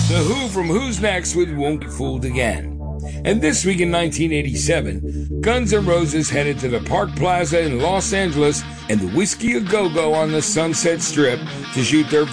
The Who from Who's Next with Won't Get Fooled Again. And this week in 1987, Guns N' Roses headed to the Park Plaza in Los Angeles and the Whiskey A Go Go on the Sunset Strip to shoot their